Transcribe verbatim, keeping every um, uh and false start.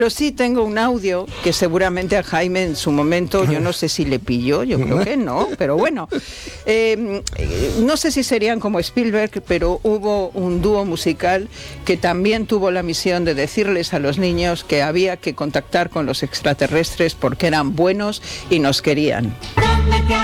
Pero sí tengo un audio que seguramente a Jaime en su momento, yo no sé si le pilló, yo creo que no, pero bueno, eh, no sé si serían como Spielberg, pero hubo un dúo musical que también tuvo la misión de decirles a los niños que había que contactar con los extraterrestres porque eran buenos y nos querían.